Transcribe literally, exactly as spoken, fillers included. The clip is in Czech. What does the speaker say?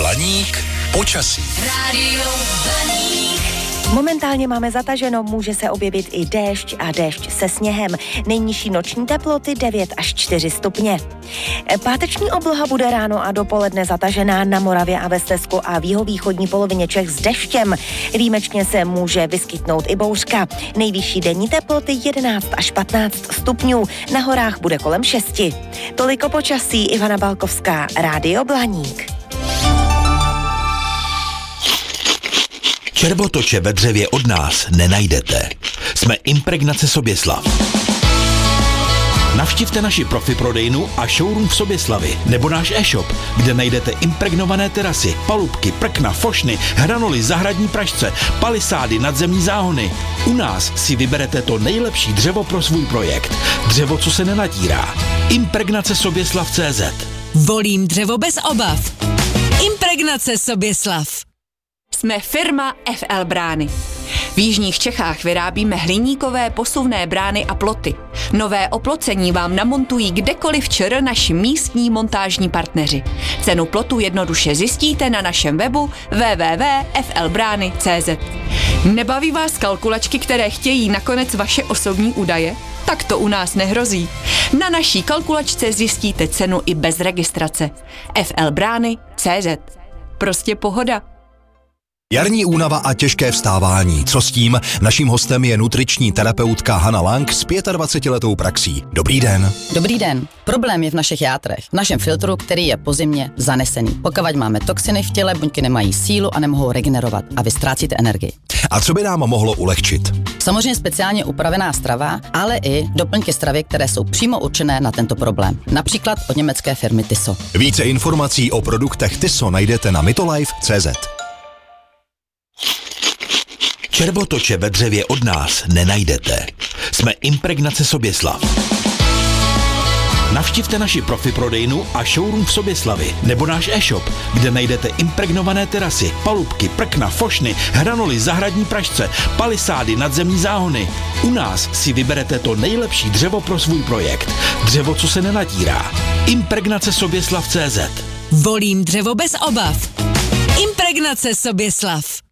Blaník počasí. Rádio Blaník. Momentálně máme zataženo, může se objevit i déšť a déšť se sněhem. Nejnižší noční teploty devět až čtyři stupně. Páteční obloha bude ráno a dopoledne zatažená na Moravě a ve Slezsku a v jihovýchodní polovině Čech s deštěm. Výjimečně se může vyskytnout i bouřka. Nejvyšší denní teploty jedenáct až patnáct stupňů. Na horách bude kolem šesti. Toliko počasí, Ivana Balkovská, Rádio Blaník. Červotoče ve dřevě od nás nenajdete. Jsme Impregnace Soběslav. Navštivte naši profi prodejnu a showroom v Soběslavi nebo náš e-shop, kde najdete impregnované terasy, palubky, prkna, fošny, hranoly, zahradní pražce, palisády, nadzemní záhony. U nás si vyberete to nejlepší dřevo pro svůj projekt. Dřevo, co se nenatírá. Impregnace Soběslav tečka cé zet. Volím dřevo bez obav. Impregnace Soběslav. Jsme firma F L Brány. V jižních Čechách vyrábíme hliníkové posuvné brány a ploty. Nové oplocení vám namontují kdekoliv ČR naši místní montážní partneři. Cenu plotu jednoduše zjistíte na našem webu w w w tečka f l brány tečka cé zet. Nebaví vás kalkulačky, které chtějí nakonec vaše osobní údaje? Tak to u nás nehrozí. Na naší kalkulačce zjistíte cenu i bez registrace. f l brány tečka cé zet. Prostě pohoda. Jarní únava a těžké vstávání. Co s tím? Naším hostem je nutriční terapeutka Hana Lang s dvacetiletou praxí. Dobrý den. Dobrý den. Problém je v našich játrech, v našem filtru, který je po zimě zanesený. Pokud máme toxiny v těle, buňky nemají sílu a nemohou regenerovat a vy ztrácíte energii. A co by nám mohlo ulehčit? Samozřejmě speciálně upravená strava, ale i doplňky stravy, které jsou přímo určené na tento problém. Například od německé firmy Tyso. Více informací o produktech Tyso najdete na mytolife tečka cé zet. Červotoče ve dřevě od nás nenajdete. Jsme Impregnace Soběslav. Navštivte naši profi prodejnu a showroom v Soběslavi nebo náš e-shop, kde najdete impregnované terasy, palubky, prkna, fošny, hranoly, zahradní pražce, palisády, nadzemní záhony. U nás si vyberete to nejlepší dřevo pro svůj projekt. Dřevo, co se nenatírá. Impregnace Soběslav tečka cé zet. Volím dřevo bez obav. Impregnace Soběslav.